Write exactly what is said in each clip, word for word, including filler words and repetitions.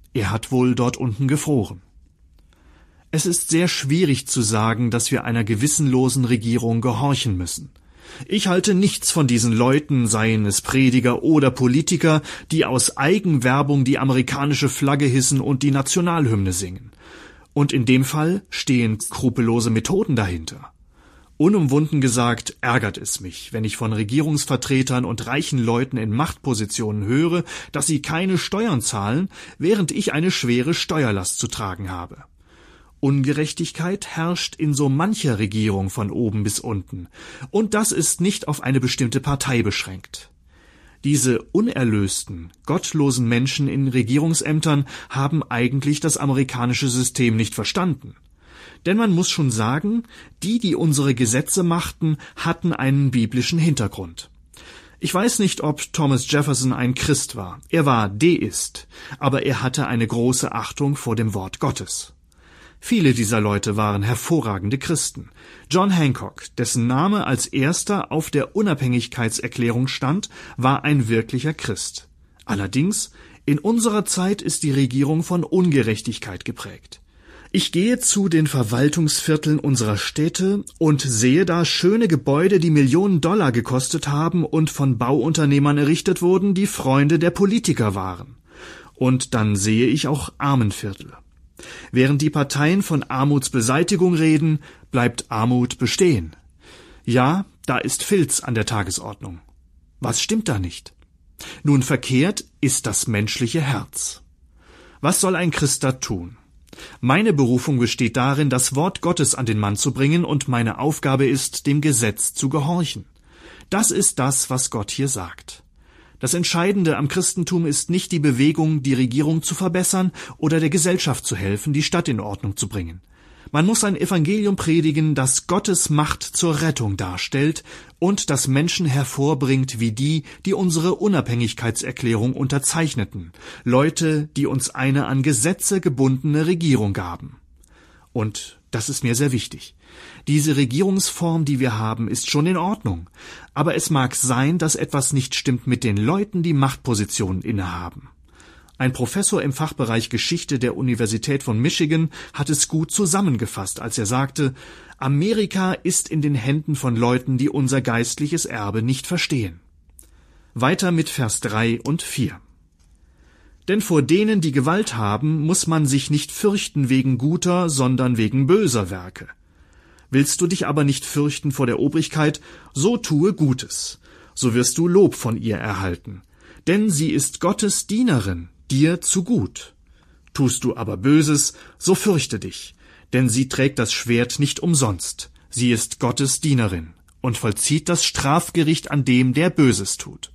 Er hat wohl dort unten gefroren. Es ist sehr schwierig zu sagen, dass wir einer gewissenlosen Regierung gehorchen müssen. Ich halte nichts von diesen Leuten, seien es Prediger oder Politiker, die aus Eigenwerbung die amerikanische Flagge hissen und die Nationalhymne singen. Und in dem Fall stehen skrupellose Methoden dahinter. Unumwunden gesagt, ärgert es mich, wenn ich von Regierungsvertretern und reichen Leuten in Machtpositionen höre, dass sie keine Steuern zahlen, während ich eine schwere Steuerlast zu tragen habe. Ungerechtigkeit herrscht in so mancher Regierung von oben bis unten, und das ist nicht auf eine bestimmte Partei beschränkt. Diese unerlösten, gottlosen Menschen in Regierungsämtern haben eigentlich das amerikanische System nicht verstanden. Denn man muss schon sagen, die, die unsere Gesetze machten, hatten einen biblischen Hintergrund. Ich weiß nicht, ob Thomas Jefferson ein Christ war. Er war Deist, aber er hatte eine große Achtung vor dem Wort Gottes. Viele dieser Leute waren hervorragende Christen. John Hancock, dessen Name als erster auf der Unabhängigkeitserklärung stand, war ein wirklicher Christ. Allerdings, in unserer Zeit ist die Regierung von Ungerechtigkeit geprägt. Ich gehe zu den Verwaltungsvierteln unserer Städte und sehe da schöne Gebäude, die Millionen Dollar gekostet haben und von Bauunternehmern errichtet wurden, die Freunde der Politiker waren. Und dann sehe ich auch Armenviertel. Während die Parteien von Armutsbeseitigung reden, bleibt Armut bestehen. Ja, da ist Filz an der Tagesordnung. Was stimmt da nicht? Nun, verkehrt ist das menschliche Herz. Was soll ein Christ da tun? Meine Berufung besteht darin, das Wort Gottes an den Mann zu bringen, und meine Aufgabe ist, dem Gesetz zu gehorchen. Das ist das, was Gott hier sagt. Das Entscheidende am Christentum ist nicht die Bewegung, die Regierung zu verbessern oder der Gesellschaft zu helfen, die Stadt in Ordnung zu bringen. Man muss ein Evangelium predigen, das Gottes Macht zur Rettung darstellt und das Menschen hervorbringt wie die, die unsere Unabhängigkeitserklärung unterzeichneten, Leute, die uns eine an Gesetze gebundene Regierung gaben. Und das ist mir sehr wichtig. Diese Regierungsform, die wir haben, ist schon in Ordnung, aber es mag sein, dass etwas nicht stimmt mit den Leuten, die Machtpositionen innehaben. Ein Professor im Fachbereich Geschichte der Universität von Michigan hat es gut zusammengefasst, als er sagte, Amerika ist in den Händen von Leuten, die unser geistliches Erbe nicht verstehen. Weiter mit Vers drei und vier. Denn vor denen, die Gewalt haben, muss man sich nicht fürchten wegen guter, sondern wegen böser Werke. Willst du dich aber nicht fürchten vor der Obrigkeit, so tue Gutes, so wirst du Lob von ihr erhalten. Denn sie ist Gottes Dienerin, dir zu gut. Tust du aber Böses, so fürchte dich, denn sie trägt das Schwert nicht umsonst. Sie ist Gottes Dienerin und vollzieht das Strafgericht an dem, der Böses tut.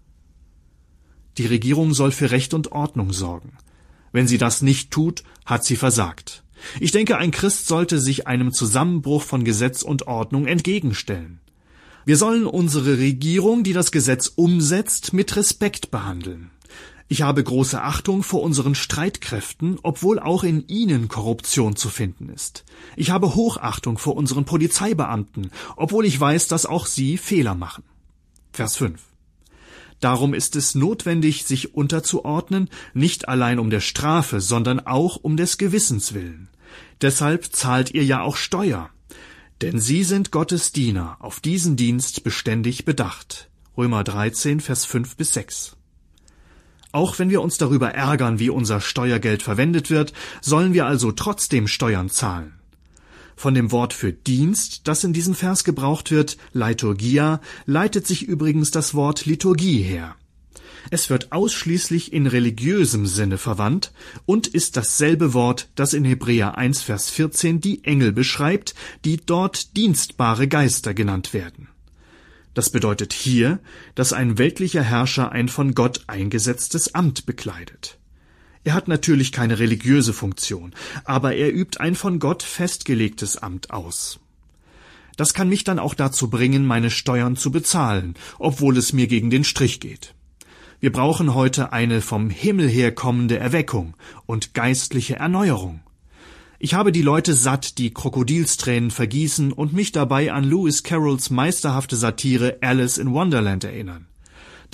Die Regierung soll für Recht und Ordnung sorgen. Wenn sie das nicht tut, hat sie versagt. Ich denke, ein Christ sollte sich einem Zusammenbruch von Gesetz und Ordnung entgegenstellen. Wir sollen unsere Regierung, die das Gesetz umsetzt, mit Respekt behandeln. Ich habe große Achtung vor unseren Streitkräften, obwohl auch in ihnen Korruption zu finden ist. Ich habe Hochachtung vor unseren Polizeibeamten, obwohl ich weiß, dass auch sie Fehler machen. Vers fünf. Darum ist es notwendig, sich unterzuordnen, nicht allein um der Strafe, sondern auch um des Gewissens willen. Deshalb zahlt ihr ja auch Steuer. Denn sie sind Gottes Diener, auf diesen Dienst beständig bedacht. Römer dreizehn, Vers fünf bis sechs. Auch wenn wir uns darüber ärgern, wie unser Steuergeld verwendet wird, sollen wir also trotzdem Steuern zahlen. Von dem Wort für Dienst, das in diesem Vers gebraucht wird, Liturgia, leitet sich übrigens das Wort Liturgie her. Es wird ausschließlich in religiösem Sinne verwandt und ist dasselbe Wort, das in Hebräer eins, Vers vierzehn die Engel beschreibt, die dort dienstbare Geister genannt werden. Das bedeutet hier, dass ein weltlicher Herrscher ein von Gott eingesetztes Amt bekleidet. Er hat natürlich keine religiöse Funktion, aber er übt ein von Gott festgelegtes Amt aus. Das kann mich dann auch dazu bringen, meine Steuern zu bezahlen, obwohl es mir gegen den Strich geht. Wir brauchen heute eine vom Himmel her kommende Erweckung und geistliche Erneuerung. Ich habe die Leute satt, die Krokodilstränen vergießen und mich dabei an Lewis Carrolls meisterhafte Satire Alice in Wonderland erinnern.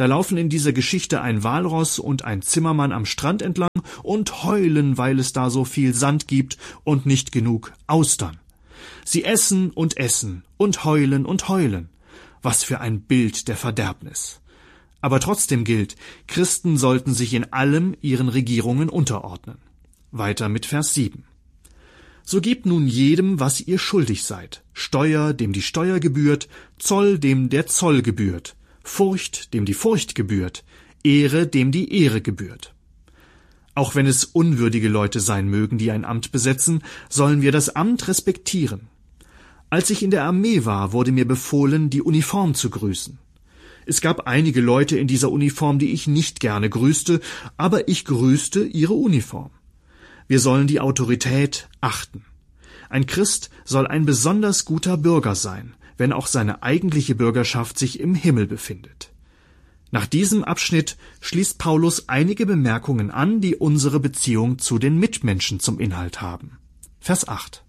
Da laufen in dieser Geschichte ein Walross und ein Zimmermann am Strand entlang und heulen, weil es da so viel Sand gibt und nicht genug Austern. Sie essen und essen und heulen und heulen. Was für ein Bild der Verderbnis. Aber trotzdem gilt, Christen sollten sich in allem ihren Regierungen unterordnen. Weiter mit Vers sieben. So gebt nun jedem, was ihr schuldig seid. Steuer, dem die Steuer gebührt, Zoll, dem der Zoll gebührt, Furcht, dem die Furcht gebührt, Ehre, dem die Ehre gebührt. Auch wenn es unwürdige Leute sein mögen, die ein Amt besetzen, sollen wir das Amt respektieren. Als ich in der Armee war, wurde mir befohlen, die Uniform zu grüßen. Es gab einige Leute in dieser Uniform, die ich nicht gerne grüßte, aber ich grüßte ihre Uniform. Wir sollen die Autorität achten. Ein Christ soll ein besonders guter Bürger sein, wenn auch seine eigentliche Bürgerschaft sich im Himmel befindet. Nach diesem Abschnitt schließt Paulus einige Bemerkungen an, die unsere Beziehung zu den Mitmenschen zum Inhalt haben. Vers acht.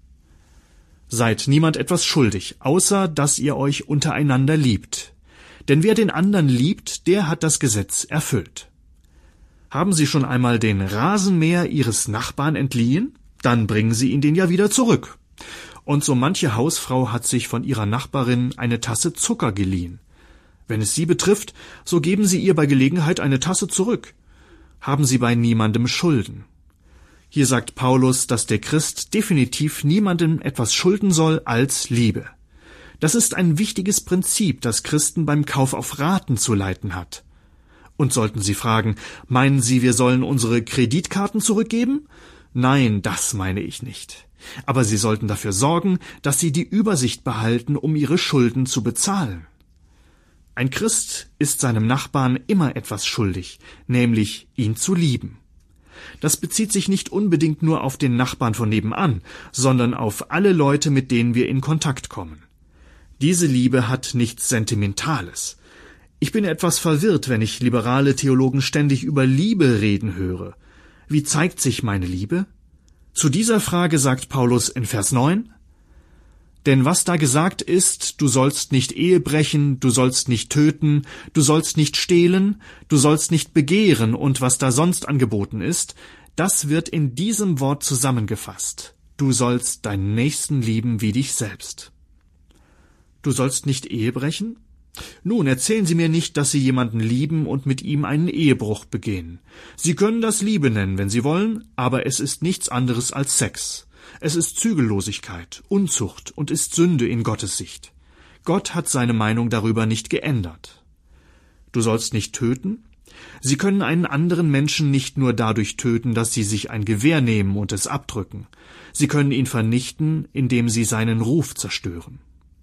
Seid niemand etwas schuldig, außer dass ihr euch untereinander liebt. Denn wer den anderen liebt, der hat das Gesetz erfüllt. Haben Sie schon einmal den Rasenmäher Ihres Nachbarn entliehen? Dann bringen Sie ihn den ja wieder zurück. Und so manche Hausfrau hat sich von ihrer Nachbarin eine Tasse Zucker geliehen. Wenn es Sie betrifft, so geben Sie ihr bei Gelegenheit eine Tasse zurück. Haben Sie bei niemandem Schulden. Hier sagt Paulus, dass der Christ definitiv niemandem etwas schulden soll als Liebe. Das ist ein wichtiges Prinzip, das Christen beim Kauf auf Raten zu leiten hat. Und sollten Sie fragen, meinen Sie, wir sollen unsere Kreditkarten zurückgeben? Nein, das meine ich nicht. Aber Sie sollten dafür sorgen, dass Sie die Übersicht behalten, um Ihre Schulden zu bezahlen. Ein Christ ist seinem Nachbarn immer etwas schuldig, nämlich ihn zu lieben. Das bezieht sich nicht unbedingt nur auf den Nachbarn von nebenan, sondern auf alle Leute, mit denen wir in Kontakt kommen. Diese Liebe hat nichts Sentimentales. Ich bin etwas verwirrt, wenn ich liberale Theologen ständig über Liebe reden höre. Wie zeigt sich meine Liebe? Zu dieser Frage sagt Paulus in Vers neun, denn was da gesagt ist, du sollst nicht Ehe brechen, du sollst nicht töten, du sollst nicht stehlen, du sollst nicht begehren und was da sonst angeboten ist, das wird in diesem Wort zusammengefasst. Du sollst deinen Nächsten lieben wie dich selbst. Du sollst nicht Ehe brechen? Nun, erzählen Sie mir nicht, dass Sie jemanden lieben und mit ihm einen Ehebruch begehen. Sie können das Liebe nennen, wenn Sie wollen, aber es ist nichts anderes als Sex. Es ist Zügellosigkeit, Unzucht und ist Sünde in Gottes Sicht. Gott hat seine Meinung darüber nicht geändert. Du sollst nicht töten? Sie können einen anderen Menschen nicht nur dadurch töten, dass Sie sich ein Gewehr nehmen und es abdrücken. Sie können ihn vernichten, indem Sie seinen Ruf zerstören.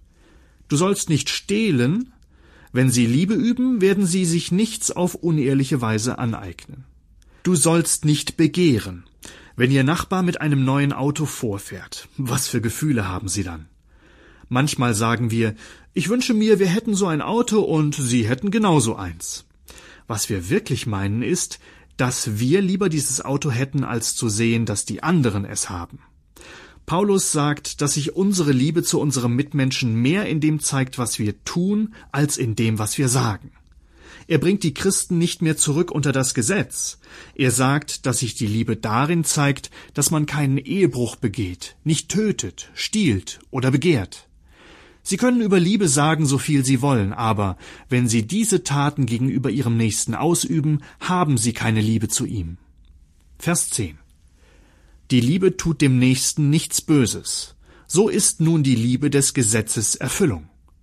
Du sollst nicht stehlen? Wenn Sie Liebe üben, werden Sie sich nichts auf unehrliche Weise aneignen. Du sollst nicht begehren. Wenn Ihr Nachbar mit einem neuen Auto vorfährt, was für Gefühle haben Sie dann? Manchmal sagen wir, ich wünsche mir, wir hätten so ein Auto und Sie hätten genauso eins. Was wir wirklich meinen ist, dass wir lieber dieses Auto hätten, als zu sehen, dass die anderen es haben. Paulus sagt, dass sich unsere Liebe zu unserem Mitmenschen mehr in dem zeigt, was wir tun, als in dem, was wir sagen. Er bringt die Christen nicht mehr zurück unter das Gesetz. Er sagt, dass sich die Liebe darin zeigt, dass man keinen Ehebruch begeht, nicht tötet, stiehlt oder begehrt. Sie können über Liebe sagen, so viel Sie wollen, aber wenn Sie diese Taten gegenüber Ihrem Nächsten ausüben, haben Sie keine Liebe zu ihm. Vers zehn. Die Liebe tut dem Nächsten nichts Böses. So ist nun die Liebe des Gesetzes Erfüllung.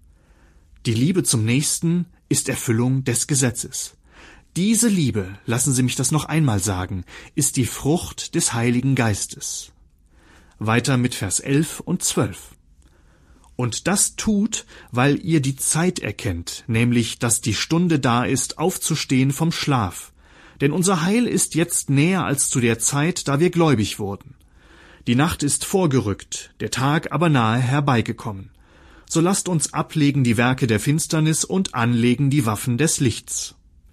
Die Liebe zum Nächsten ist Erfüllung des Gesetzes. Diese Liebe, lassen Sie mich das noch einmal sagen, ist die Frucht des Heiligen Geistes. Weiter mit Vers elf und zwölf. Und das tut, weil ihr die Zeit erkennt, nämlich, dass die Stunde da ist, aufzustehen vom Schlaf. Denn unser Heil ist jetzt näher als zu der Zeit, da wir gläubig wurden. Die Nacht ist vorgerückt, der Tag aber nahe herbeigekommen. So lasst uns ablegen die Werke der Finsternis und anlegen die Waffen des Lichts.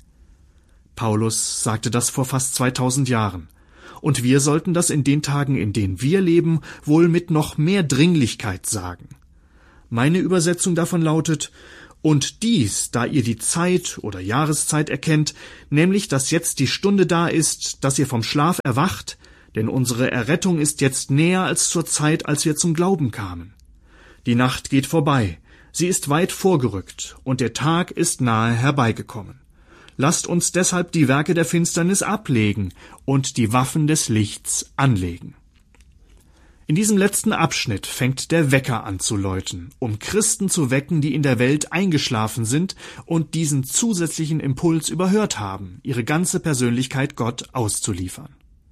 Paulus sagte das vor fast zweitausend Jahren. Und wir sollten das in den Tagen, in denen wir leben, wohl mit noch mehr Dringlichkeit sagen. Meine Übersetzung davon lautet, Und dies, da ihr die Zeit oder Jahreszeit erkennt, nämlich, dass jetzt die Stunde da ist, dass ihr vom Schlaf erwacht, denn unsere Errettung ist jetzt näher als zur Zeit, als wir zum Glauben kamen. Die Nacht geht vorbei, sie ist weit vorgerückt, und der Tag ist nahe herbeigekommen. Lasst uns deshalb die Werke der Finsternis ablegen und die Waffen des Lichts anlegen. In diesem letzten Abschnitt fängt der Wecker an zu läuten, um Christen zu wecken, die in der Welt eingeschlafen sind und diesen zusätzlichen Impuls überhört haben, ihre ganze Persönlichkeit Gott auszuliefern.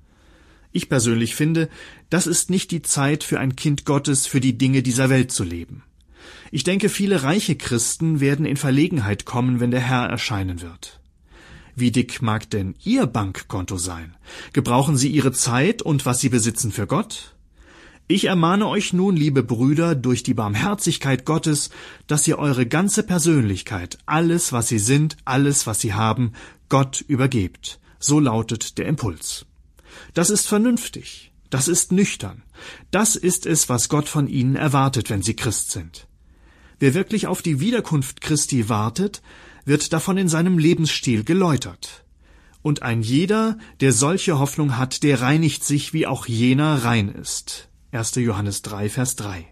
Ich persönlich finde, das ist nicht die Zeit für ein Kind Gottes, für die Dinge dieser Welt zu leben. Ich denke, viele reiche Christen werden in Verlegenheit kommen, wenn der Herr erscheinen wird. Wie dick mag denn Ihr Bankkonto sein? Gebrauchen Sie Ihre Zeit und was Sie besitzen für Gott? Ich ermahne euch nun, liebe Brüder, durch die Barmherzigkeit Gottes, dass ihr eure ganze Persönlichkeit, alles, was Sie sind, alles, was Sie haben, Gott übergebt. So lautet der Impuls. Das ist vernünftig, das ist nüchtern, das ist es, was Gott von ihnen erwartet, wenn sie Christ sind. Wer wirklich auf die Wiederkunft Christi wartet, wird davon in seinem Lebensstil geläutert. Und ein jeder, der solche Hoffnung hat, der reinigt sich, wie auch jener rein ist. erster Johannes drei, Vers drei.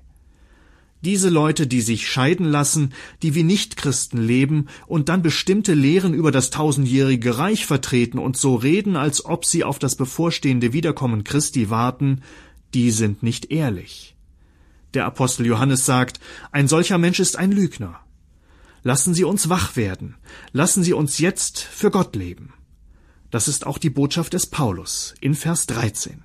Diese Leute, die sich scheiden lassen, die wie Nichtchristen leben und dann bestimmte Lehren über das tausendjährige Reich vertreten und so reden, als ob sie auf das bevorstehende Wiederkommen Christi warten, die sind nicht ehrlich. Der Apostel Johannes sagt, ein solcher Mensch ist ein Lügner. Lassen Sie uns wach werden, lassen Sie uns jetzt für Gott leben. Das ist auch die Botschaft des Paulus in Vers dreizehn.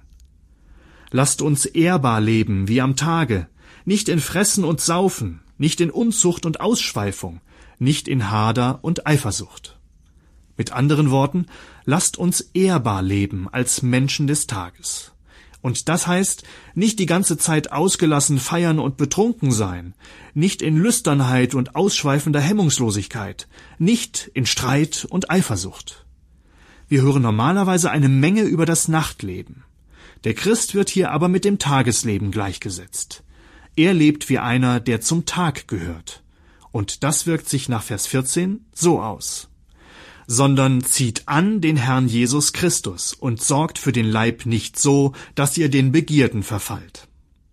Lasst uns ehrbar leben wie am Tage, nicht in Fressen und Saufen, nicht in Unzucht und Ausschweifung, nicht in Hader und Eifersucht. Mit anderen Worten, lasst uns ehrbar leben als Menschen des Tages. Und das heißt, nicht die ganze Zeit ausgelassen feiern und betrunken sein, nicht in Lüsternheit und ausschweifender Hemmungslosigkeit, nicht in Streit und Eifersucht. Wir hören normalerweise eine Menge über das Nachtleben. Der Christ wird hier aber mit dem Tagesleben gleichgesetzt. Er lebt wie einer, der zum Tag gehört. Und das wirkt sich nach Vers vierzehn so aus. Sondern zieht an den Herrn Jesus Christus und sorgt für den Leib nicht so, dass ihr den Begierden verfallt.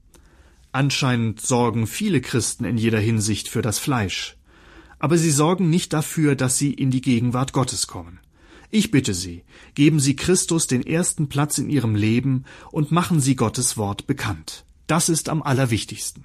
Anscheinend sorgen viele Christen in jeder Hinsicht für das Fleisch. Aber sie sorgen nicht dafür, dass sie in die Gegenwart Gottes kommen. Ich bitte Sie, geben Sie Christus den ersten Platz in Ihrem Leben und machen Sie Gottes Wort bekannt. Das ist am allerwichtigsten.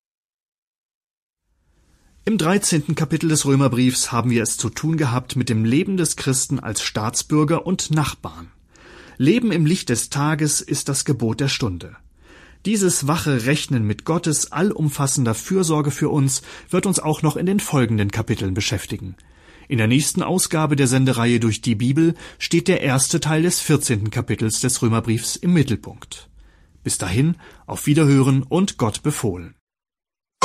Im dreizehnten Kapitel des Römerbriefs haben wir es zu tun gehabt mit dem Leben des Christen als Staatsbürger und Nachbarn. Leben im Licht des Tages ist das Gebot der Stunde. Dieses wache Rechnen mit Gottes allumfassender Fürsorge für uns wird uns auch noch in den folgenden Kapiteln beschäftigen. In der nächsten Ausgabe der Sendereihe durch die Bibel steht der erste Teil des vierzehnten Kapitels des Römerbriefs im Mittelpunkt. Bis dahin, auf Wiederhören und Gott befohlen.